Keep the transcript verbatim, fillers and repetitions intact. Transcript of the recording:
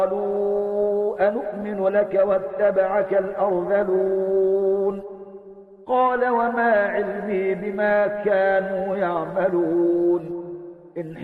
قالوا أنؤمن لك واتبعك الأرذلون قال وما علمي بما كانوا يعملون إن